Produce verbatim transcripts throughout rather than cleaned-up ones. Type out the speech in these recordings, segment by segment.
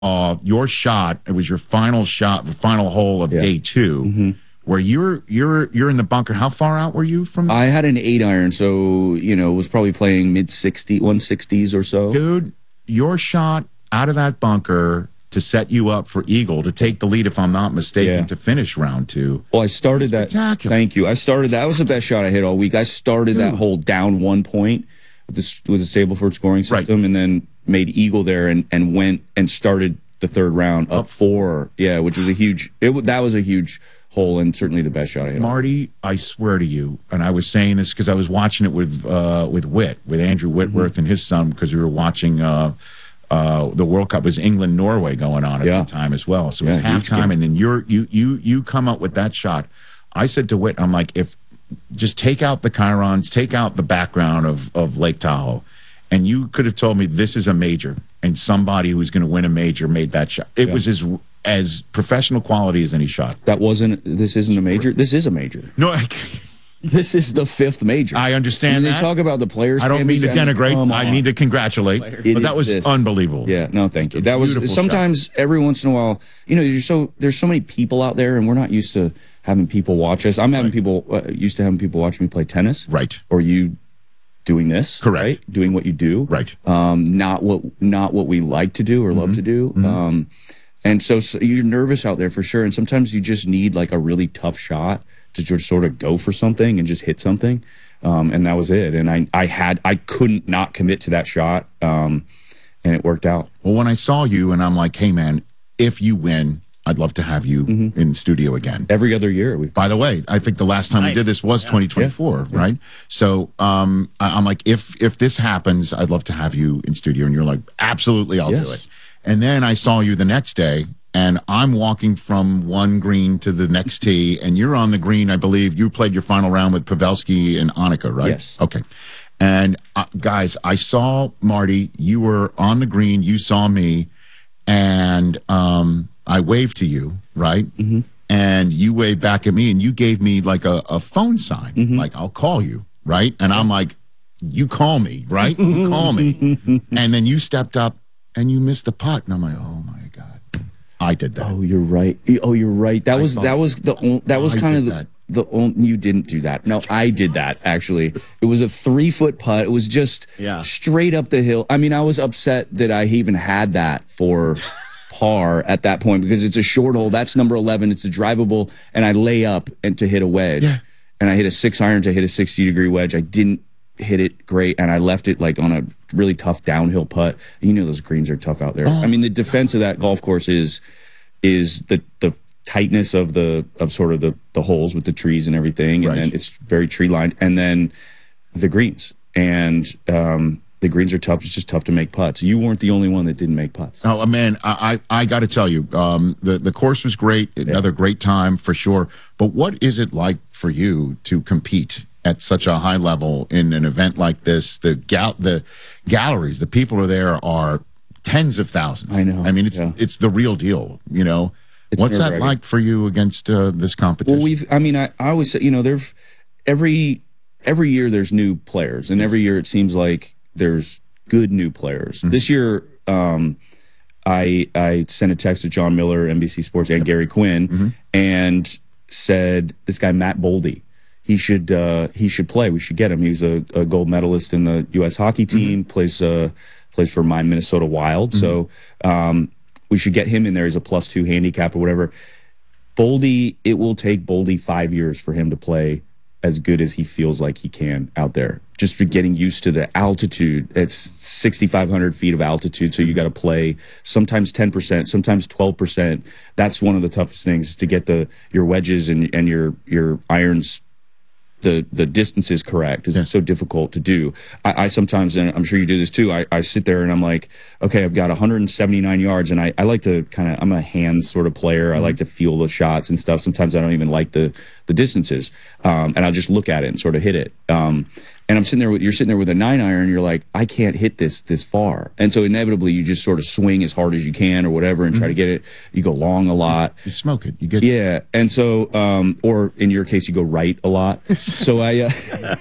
uh, your shot. It was your final shot, the final hole of yeah. day two, mm-hmm. where you're you're you're in the bunker. How far out were you from? I had an eight iron, so you know was probably playing mid sixty, one sixties or so. Dude, your shot out of that bunker to set you up for eagle to take the lead, if I'm not mistaken, yeah. to finish round two. Well, I started that. Thank you. I started that was the best shot I hit all week. I started Dude. that hole down one point with the with the Stableford scoring system, right. and then made eagle there and and went and started the third round up, up four. Yeah, which was a huge. It that was a huge hole and certainly the best shot I hit. Marty, I swear to you, and I was saying this because I was watching it with uh, with Whit, with Andrew Whitworth mm-hmm. and his son, because we were watching. Uh, Uh, the World Cup was England Norway going on at yeah. the time as well, so it was yeah, halftime, and then you're you you you come up with that shot. I said to Whit, I'm like, if just take out the chyrons, take out the background of of Lake Tahoe, and you could have told me this is a major, and somebody who's going to win a major made that shot. It yeah. was as as professional quality as any shot. That wasn't. This isn't a major. This is a major. No. I can't. This is the fifth major. I understand and that. They talk about the players. I don't mean to denigrate. I mean to congratulate. It but that was this. unbelievable. Yeah, no, thank you. That was sometimes shot. Every once in a while, you know, you're so there's so many people out there, and we're not used to having people watch us. I'm having right. people uh, used to having people watch me play tennis, right? Or you doing this, correct? Right? Doing what you do, right? Um, not what not what we like to do or mm-hmm. love to do. Mm-hmm. Um, and so, so you're nervous out there for sure. And sometimes you just need like a really tough shot to just sort of go for something and just hit something. Um, and that was it. And I, I had, I couldn't not commit to that shot. Um, and it worked out. Well, when I saw you and I'm like, hey man, if you win, I'd love to have you mm-hmm. in studio again. Every other year. We've By the way, I think the last time nice. we did this was yeah. twenty twenty-four, yeah. right? So um, I, I'm like, if if this happens, I'd love to have you in studio. And you're like, absolutely, I'll yes. do it. And then I saw you the next day, and I'm walking from one green to the next tee, and you're on the green, I believe. You played your final round with Pavelski and Annika, right? Yes. Okay. And, uh, guys, I saw Marty. You were on the green. You saw me. And um, I waved to you, right? Mm-hmm. And you waved back at me, and you gave me, like, a, a phone sign. Mm-hmm. Like, I'll call you, right? And I'm like, you call me, right? You call me. And then you stepped up, and you missed the putt. And I'm like, oh, my God. I did that. Oh, you're right. Oh, you're right. That I was that was the only, that was kind of the, the only, you didn't do that. No, I did that actually. It was a three foot putt. It was just yeah. straight up the hill. I mean, I was upset that I even had that for par at that point because it's a short hole. That's number eleven. It's a drivable, and I lay up and to hit a wedge, yeah. and I hit a six iron to hit a sixty degree wedge. I didn't hit it great, and I left it like on a really tough downhill putt. You know those greens are tough out there. Oh, I mean, the defense of that golf course is is the the tightness of the of sort of the the holes with the trees and everything, and right. then it's very tree lined, and then the greens and um, the greens are tough. It's just tough to make putts. You weren't the only one that didn't make putts. Oh man, I I, I got to tell you, um, the the course was great. Another yeah. great time for sure. But what is it like for you to compete at such a high level in an event like this? The gal the galleries, the people are there are tens of thousands. I know. I mean, it's yeah. it's the real deal. You know, it's what's that like for you against uh, this competition? Well, we've. I mean, I, I always say, you know, there's every every year there's new players, and every year it seems like there's good new players. Mm-hmm. This year, um, I I sent a text to John Miller, N B C Sports, and yep. Gary Quinn, mm-hmm. and said this guy Matt Boldy. He should uh, he should play. We should get him. He's a, a gold medalist in the U S hockey team. Mm-hmm. Plays uh, plays for my Minnesota Wild. Mm-hmm. So um, we should get him in there as a plus two handicap or whatever. Boldy, it will take Boldy five years for him to play as good as he feels like he can out there. Just for getting used to the altitude. It's sixty-five hundred feet of altitude, so you got to play sometimes ten percent, sometimes twelve percent. That's one of the toughest things, to get the your wedges and, and your your irons, the the distance is correct. It's yeah. so difficult to do. I, I sometimes, and I'm sure you do this too, I, I sit there and I'm like, okay, I've got one hundred seventy-nine yards, and I, I like to kind of, I'm a hands sort of player. Mm-hmm. I like to feel the shots and stuff. Sometimes I don't even like the the distances, um, and I'll just look at it and sort of hit it. Um, And I'm sitting there with, you're sitting there with a nine iron, you're like, I can't hit this this far. And so inevitably you just sort of swing as hard as you can or whatever and mm-hmm. try to get it. You go long a lot. You smoke it. You get Yeah. And so, um, or in your case, you go right a lot. So I, uh,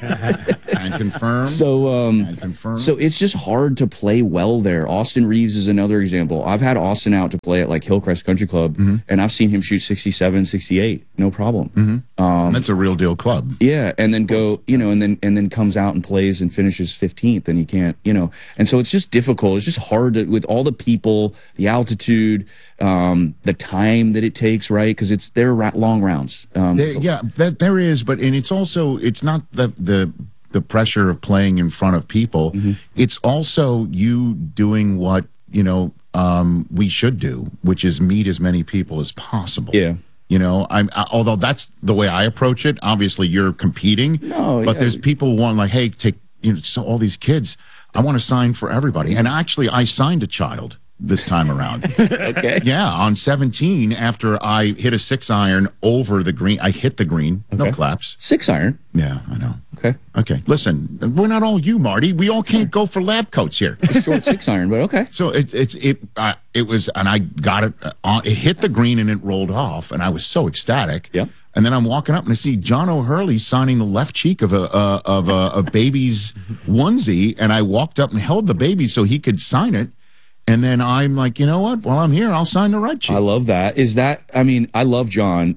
and confirm. So, um, and confirm. So it's just hard to play well there. Austin Reeves is another example. I've had Austin out to play at like Hillcrest Country Club mm-hmm. and I've seen him shoot sixty-seven, sixty-eight. No problem. Mm-hmm. Um, that's a real deal club. Yeah. And then go, you know, and then, and then comes out and plays and finishes fifteenth and you can't, you know, and so it's just difficult. It's just hard to, with all the people, the altitude, um, the time that it takes, right? Because it's they're ra- long rounds. Um, there, so. Yeah, that there is, but and it's also it's not the the the pressure of playing in front of people. Mm-hmm. It's also you doing what you know um, we should do, which is meet as many people as possible. Yeah. You know, I'm I, although that's the way I approach it. Obviously, you're competing, no, but yeah. there's people want like, hey, take you know, so all these kids. I want to sign for everybody, and actually, I signed a child this time around. Okay. Yeah, on seventeen, after I hit a six iron over the green, I hit the green. Okay. No claps. Six iron. Yeah, I know. Okay. Okay. Listen, we're not all you, Marty. We all can't go for lab coats here. A short six iron, but okay. So it's it's it uh, it was, and I got it. Uh, it hit the green and it rolled off, and I was so ecstatic. Yeah. And then I'm walking up and I see John O'Hurley signing the left cheek of a uh, of a, a baby's onesie, and I walked up and held the baby so he could sign it. And then I'm like, you know what? While I'm here, I'll sign the right cheek. I love that. Is that? I mean, I love John.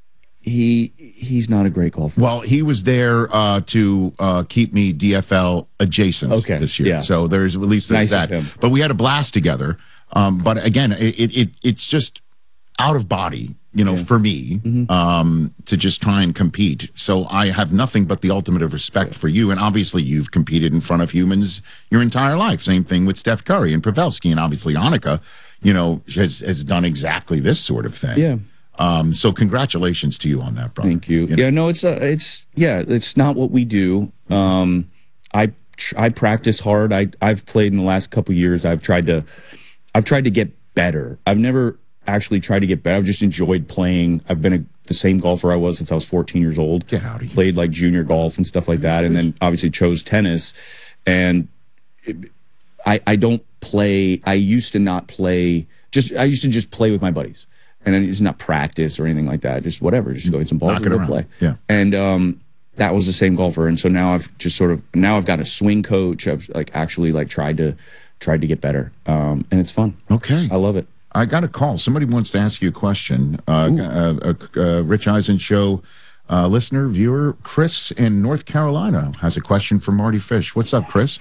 He he's not a great golfer. Well, he was there uh, to uh, keep me D F L adjacent okay. this year. Yeah. So there's at least there's nice that. But we had a blast together. Um, but again, it, it it's just out of body, you know, yeah. for me mm-hmm. um, to just try and compete. So I have nothing but the ultimate of respect yeah. for you. And obviously, you've competed in front of humans your entire life. Same thing with Steph Curry and Pavelski, and obviously Annika, you know, has has done exactly this sort of thing. Yeah. Um, so congratulations to you on that, brother. Thank you. you know? Yeah, no, it's a, it's yeah, it's not what we do. Um, I tr- I practice hard. I I've played in the last couple of years. I've tried to I've tried to get better. I've never actually tried to get better. I've just enjoyed playing. I've been a, the same golfer I was since I was fourteen years old. Get out of here. Played like junior golf and stuff like that, and then obviously chose tennis. And it, I I don't play. I used to not play. Just I used to just play with my buddies. And then just not practice or anything like that. Just whatever. Just go hit some balls and go play. Yeah. And um, that was the same golfer. And so now I've just sort of now I've got a swing coach. I've like actually like tried to tried to get better. Um, and it's fun. Okay. I love it. I got a call. Somebody wants to ask you a question. Uh, uh, uh, uh, Rich Eisen Show uh, listener, viewer, Chris in North Carolina has a question for Marty Fish. What's up, Chris?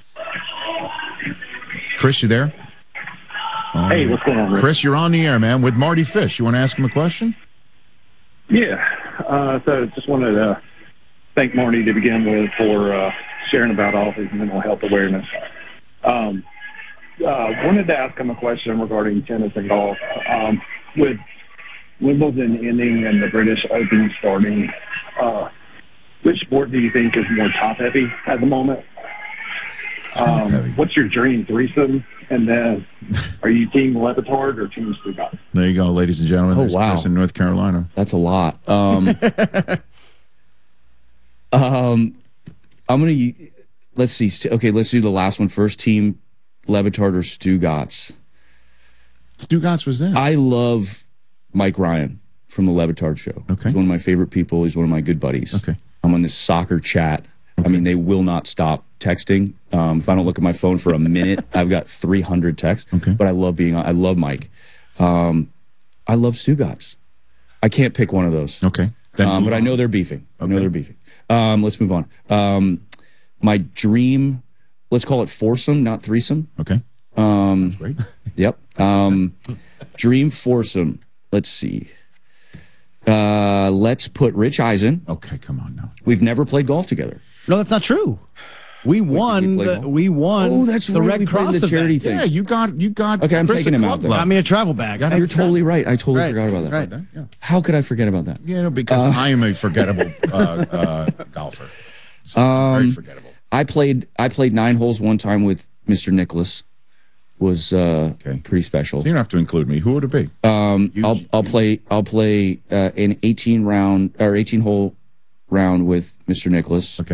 Chris, you there? Hey, what's going on, Rick? Chris, you're on the air, man, with Marty Fish. You want to ask him a question? Yeah. Uh, so just wanted to thank Marty to begin with for uh, sharing about all his mental health awareness. Um, uh, wanted to ask him a question regarding tennis and golf. Um, with Wimbledon ending and the British Open starting, uh, which sport do you think is more top-heavy at the moment? Um, what's your dream threesome? And then, are you Team Le Batard or Team Stuttgart? There you go, ladies and gentlemen. Oh, There's wow. Chris in North Carolina. That's a lot. Um, um, I'm going to, let's see. Okay, let's do the last one first. Team Le Batard or Stugatz? Stugatz was there. I love Mike Ryan from the Le Batard show. Okay. He's one of my favorite people. He's one of my good buddies. Okay. I'm on this soccer chat. Okay. I mean, they will not stop texting. Um, if I don't look at my phone for a minute, I've got three hundred texts. Okay. But I love being on. I love Mike. Um, I love Stugatz. I can't pick one of those. Okay. Then um, but on. I know they're beefing. I know okay. they're beefing. Um, let's move on. Um, my dream, let's call it foursome, not threesome. Okay. Um, That's great. Yep. Um, dream foursome. Let's see. Uh, let's put Rich Eisen. Okay, come on now. We've never played golf together. No, that's not true. We won. we the, we won. Oh, that's the right. Red we Cross the charity event. thing. Yeah, you got you got. Okay, I'm Chris taking him out then. Got me a travel bag. Got You're totally right. I totally right. forgot about that. Right. That, yeah. How could I forget about that? Yeah, because uh, I am a forgettable uh, uh, golfer. So um, very forgettable. I played. I played nine holes one time with Mister Nicholas. Was uh, okay. pretty special. So you don't have to include me. Who would it be? Um, you, I'll I'll play. I'll play uh, an eighteen round or eighteen hole round with Mister Nicholas. Okay.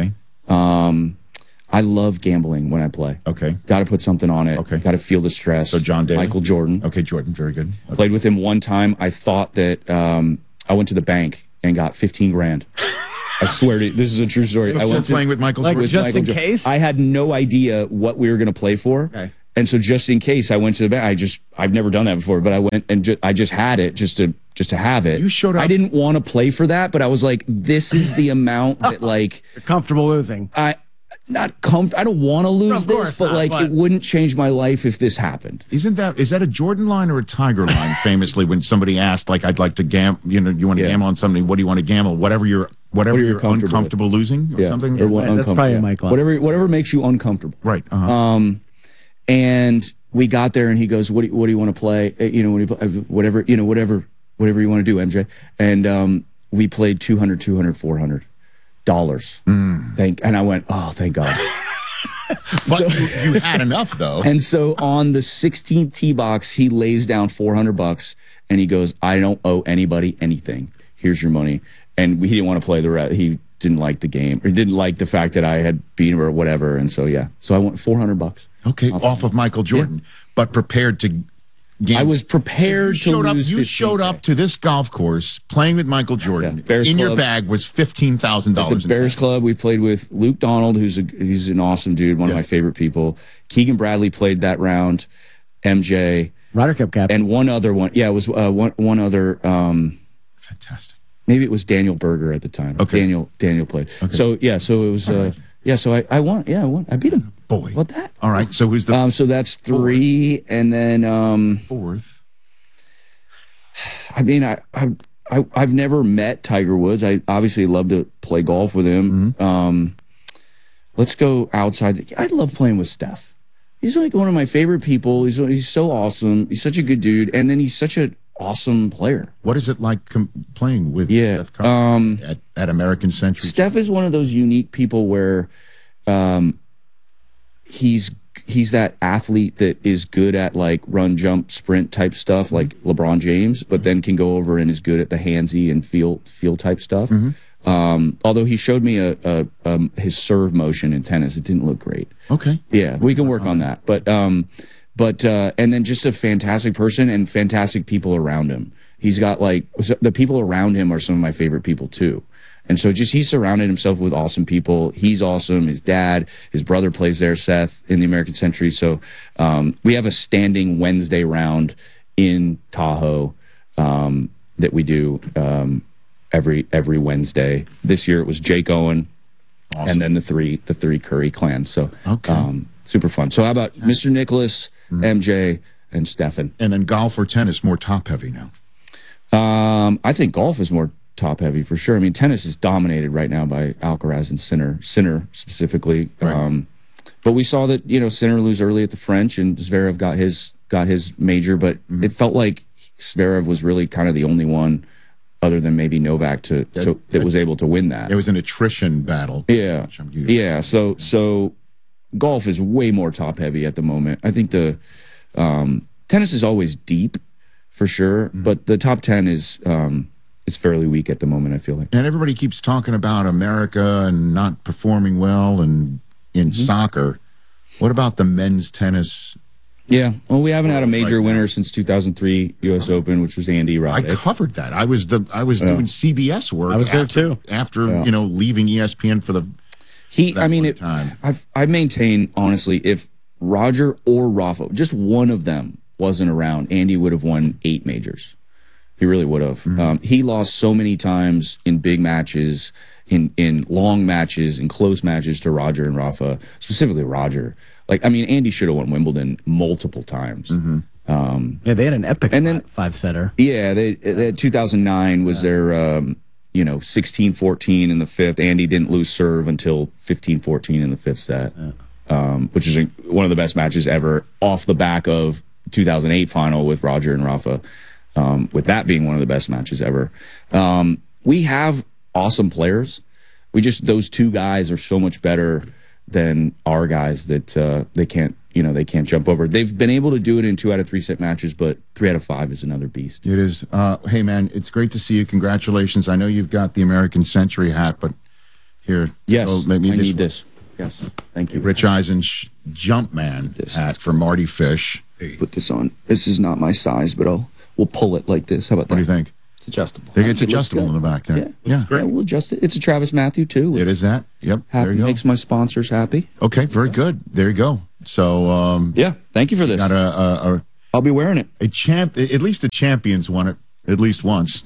Um, I love gambling when I play. Okay. Got to put something on it. Okay. Got to feel the stress. So John Daly. Michael Jordan. Okay, Jordan, very good. Okay. Played with him one time. I thought that um, I went to the bank and got fifteen grand. I swear to you, this is a true story. I Just playing with Michael Like Jordan. just Michael in Jordan. case? I had no idea what we were going to play for. Okay. And so just in case I went to the bank, I just, I've never done that before, but I went and ju- I just had it just to, just to have it. You showed up- I didn't want to play for that, but I was like, this is the amount that like, You're comfortable losing. I, not comf- I don't want to lose Of this, course but not, like but- it wouldn't change my life if this happened. Isn't that is that a Jordan line or a Tiger line? Famously, when somebody asked, like, "I'd like to gamble," you know, you want to Yeah. gamble on something. What do you want to gamble? Whatever you're, whatever What are you you're comfortable uncomfortable losing, or Yeah. something. Or what That's uncomfortable- probably a yeah. Mike line. Whatever, whatever makes you uncomfortable. Right. Uh-huh. Um, and we got there, and he goes, "What do you, what do you want to play? Uh, You know, what do you, play? whatever, you know, whatever, whatever you want to do, M J." And um, we played two hundred, two hundred, four hundred dollars. Mm. Thank, and I went, "Oh, thank God." but you, you had enough though. And so on the sixteenth tee box, he lays down four hundred bucks, and he goes, "I don't owe anybody anything. Here's your money." And he didn't want to play the rest. He didn't like the game, or he didn't like the fact that I had beaten him or whatever. And so yeah, so I went four hundred bucks. Okay, off, off of Michael Jordan, but prepared to. Gamble. I was prepared so you to showed lose Up, you showed up to this golf course playing with Michael Jordan. Yeah, Bears In your Club. bag was fifteen thousand At dollars. the Bears Club, we played with Luke Donald, who's a, he's an awesome dude, one Yeah. of my favorite people. Keegan Bradley played that round, M J, Ryder Cup captain. and one other one. Yeah, it was uh, one one other. Um, Fantastic. maybe it was Daniel Berger at the time. Okay. Daniel Daniel played. So yeah, so it was. Uh, yeah, so I I won. Yeah, I won. I beat him. Boy. What that? All right. So who's the Um, so that's three, and then um, fourth? I mean, I, I, I, I've never met Tiger Woods. I obviously love to play golf with him. Mm-hmm. Um, let's go outside. The, I love playing with Steph. He's like one of my favorite people. He's he's so awesome. He's such a good dude, and then he's such an awesome player. What is it like com- playing with Yeah, Steph Curry um, at, at American Century? Steph is one of those unique people where, um, he's he's that athlete that is good at like run, jump, sprint type stuff, like LeBron James, but then can go over and is good at the handsy and feel feel type stuff. Um, although he showed me a, a um, his serve motion in tennis, it didn't look great. Okay. Yeah, we can work on that. But um, but uh, and then just a fantastic person and fantastic people around him. He's got like the people around him are some of my favorite people too. And so just he surrounded himself with awesome people. He's awesome. His dad, his brother plays there, Seth, in the American Century. So um, we have a standing Wednesday round in Tahoe um, that we do um, every every Wednesday. This year it was Jake Owen, Awesome. and then the three the three Curry clans. So Okay. um, super fun. So how about Mister Nicholas, M J, and Stefan? And then golf or tennis more top heavy now. Um, I think golf is more top heavy for sure. I mean, tennis is dominated right now by Alcaraz and Sinner, Sinner specifically. Right. Um, but we saw that you know Sinner lose early at the French, and Zverev got his got his major. But Mm-hmm. it felt like Zverev was really kind of the only one, other than maybe Novak, to, to that was able to win that. It was an attrition battle. Yeah, which I'm- you- yeah. So so golf is way more top heavy at the moment. I think the um, tennis is always deep for sure, Mm-hmm. but the top ten is um, is fairly weak at the moment. I feel like. And everybody keeps talking about America and not performing well and in Mm-hmm. soccer. What about the men's tennis? Yeah, well, we haven't had a major Right now. winner since two thousand three U S Open, which was Andy I Roddick. covered that. I was the I was doing C B S work. I was there after, too. After Yeah. you know leaving E S P N for the He, that I mean, one it, time. I've I maintain honestly, if Roger or Rafa, just one of them wasn't around, Andy would have won eight majors. He really would have. Mm-hmm. Um, he lost so many times in big matches, in in long matches, in close matches to Roger and Rafa, specifically Roger. Like, I mean, Andy should have won Wimbledon multiple times. Mm-hmm. Um, Yeah, they had an epic And then- five setter. yeah, they, they two thousand nine was their, um, you know, sixteen fourteen in the fifth. Andy didn't lose serve until fifteen fourteen in the fifth set, um, which is a, one of the best matches ever off the back of two thousand eight final with Roger and Rafa, um, with that being one of the best matches ever. Um, we have awesome players. We just, those two guys are so much better than our guys that uh, they can't, you know, they can't jump over. They've been able to do it in two out of three set matches, but three out of five is another beast. It is. Uh, hey, man, it's great to see you. Congratulations. I know you've got the American Century hat, but Here. Yes, oh, maybe I this need one. this. Yes, thank you. Rich Eisen Jumpman This. hat for Marty Fish. Put this on. This is not my size, but I'll we'll pull it like this. How about that? What do you think? It's adjustable. It's It looks adjustable good. in the back there. Yeah, Yeah. Yeah, we'll adjust it. It's a Travis Matthew too. It is that. Yep. Happy, there you go. makes my sponsors happy. Okay, very good. There you go. So, um, Yeah, thank you for this. got a, a, a, I'll be wearing it. a champ. At least the champions won it at least once.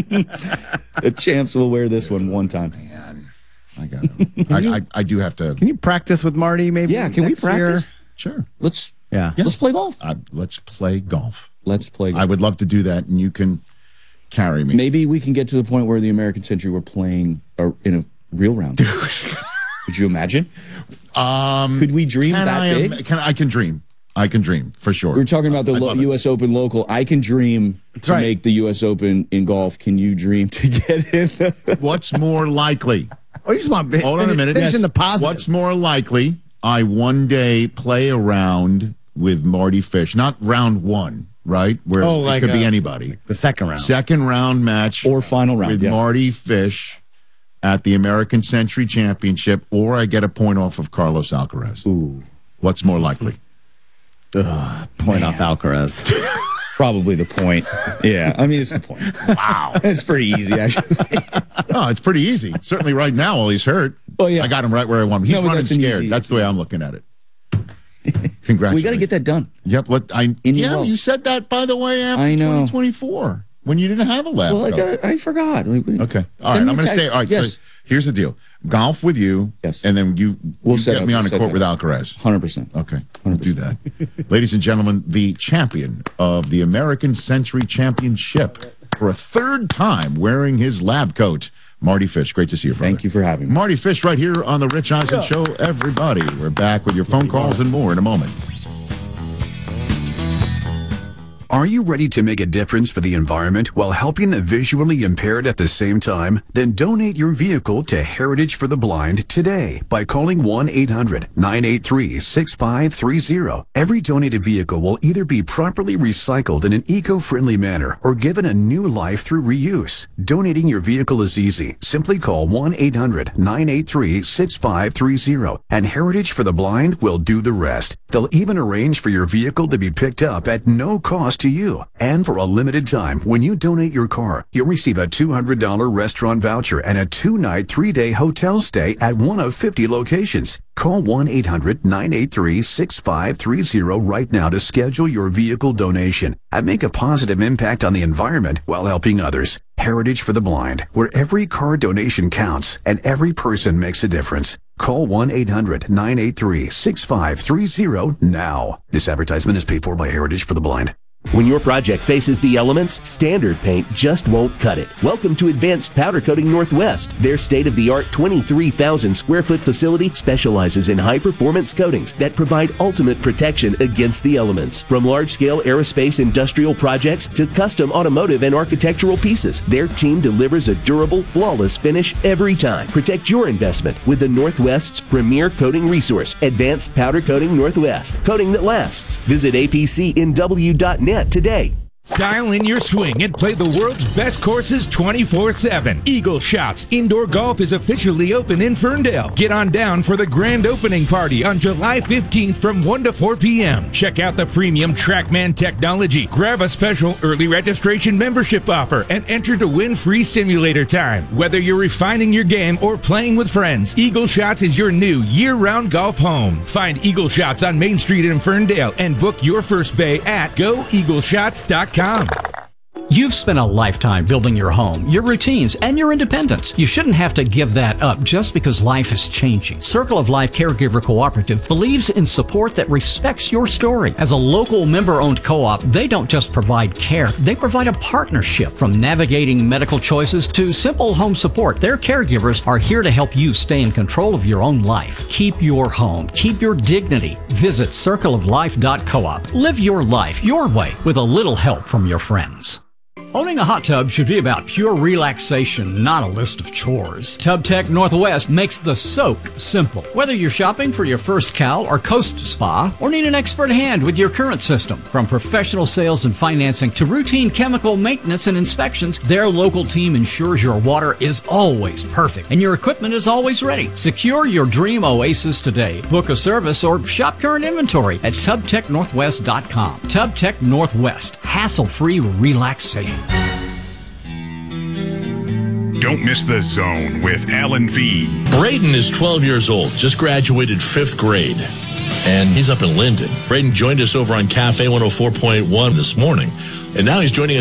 The champs will wear this one one time. Man, I got it. I, I, I do have to. Can you practice with Marty maybe? Yeah, can we next practice? year? Sure. Let's Yeah. Yeah. let's play golf. Uh, let's play golf. Let's play. I would love to do that, and you can carry me. Maybe we can get to the point where the American Century we're playing a, in a real round. Could you imagine? Um, Could we dream can that I, am- big? Can I can dream? I can dream for sure. We were talking about the I lo- love it. U S Open local. I can dream to right. make the U S Open in golf. Can you dream to get in? What's more likely? Oh, you just want Hold on a minute. Finish in Yes. the positives. What's more likely? I one day play around with Marty Fish. Not round one, right? Where Oh, it like could be uh, anybody. the second round? Second round match Or final round, with yeah. Marty Fish at the American Century Championship, or I get a point off of Carlos Alcaraz. Ooh, What's more likely? Ugh, point off Alcaraz. probably the point. Yeah, I mean it's the point. Wow, it's pretty easy actually. Oh, it's pretty easy. Certainly right now while he's hurt. Oh, yeah. I got him right where I want him. He's No, but running that's an scared. easy- That's the way I'm looking at it. Congratulations. We got to get that done. Yep. Let, I, Indian yeah, Wells. you said that, by the way, after I know. twenty twenty-four when you didn't have a lab Well, I coat. got. I forgot. We- we- Okay. All right. Send I'm me going a to text. stay. All right. Yes. So here's the deal. Golf with you. Yes. And then you, We'll you set get up- me on we'll a set court that. with Alcaraz. one hundred percent. Okay. We'll do that. Ladies and gentlemen, the champion of the American Century Championship for a third time wearing his lab coat, Marty Fish. Great to see you, brother. Thank you for having me. Marty Fish right here on the Rich Eisen Show, everybody. We're back with your phone calls and more in a moment. Are you ready to make a difference for the environment while helping the visually impaired at the same time? Then donate your vehicle to Heritage for the Blind today by calling one eight hundred nine eight three six five three zero. Every donated vehicle will either be properly recycled in an eco-friendly manner or given a new life through reuse. Donating your vehicle is easy. Simply call one eight hundred nine eight three six five three zero and Heritage for the Blind will do the rest. They'll even arrange for your vehicle to be picked up at no cost to you. And for a limited time, when you donate your car, you'll receive a two hundred dollars restaurant voucher and a two-night, three-day hotel stay at one of fifty locations. Call one eight hundred nine eight three six five three zero right now to schedule your vehicle donation and make a positive impact on the environment while helping others. Heritage for the Blind, where every car donation counts and every person makes a difference. Call one eight hundred nine eight three six five three zero now. This advertisement is paid for by Heritage for the Blind. When your project faces the elements, standard paint just won't cut it. Welcome to Advanced Powder Coating Northwest. Their state-of-the-art twenty-three thousand square foot facility specializes in high-performance coatings that provide ultimate protection against the elements. From large-scale aerospace industrial projects to custom automotive and architectural pieces, their team delivers a durable, flawless finish every time. Protect your investment with the Northwest's premier coating resource, Advanced Powder Coating Northwest. Coating that lasts. Visit A P C N W dot net today. Dial in your swing and play the world's best courses twenty-four seven. Eagle Shots Indoor Golf is officially open in Ferndale. Get on down for the grand opening party on July fifteenth from one to four p.m. Check out the premium TrackMan technology. Grab a special early registration membership offer and enter to win free simulator time. Whether you're refining your game or playing with friends, Eagle Shots is your new year-round golf home. Find Eagle Shots on Main Street in Ferndale and book your first bay at go eagle shots dot com. You've spent a lifetime building your home, your routines, and your independence. You shouldn't have to give that up just because life is changing. Circle of Life Caregiver Cooperative believes in support that respects your story. As a local member-owned co-op, they don't just provide care, they provide a partnership. From navigating medical choices to simple home support, their caregivers are here to help you stay in control of your own life. Keep your home, keep your dignity. Visit circle of life dot coop. Live your life your way with a little help from your friends. Owning a hot tub should be about pure relaxation, not a list of chores. TubTech Northwest makes the soak simple. Whether you're shopping for your first cow or coast spa, or need an expert hand with your current system, from professional sales and financing to routine chemical maintenance and inspections, their local team ensures your water is always perfect and your equipment is always ready. Secure your dream oasis today. Book a service or shop current inventory at tub tech northwest dot com. TubTech Northwest, hassle-free relaxation. Don't miss The Zone with Alan V. Braden is twelve years old, just graduated fifth grade, and he's up in Linden. Braden joined us over on Cafe one oh four point one this morning, and now he's joining us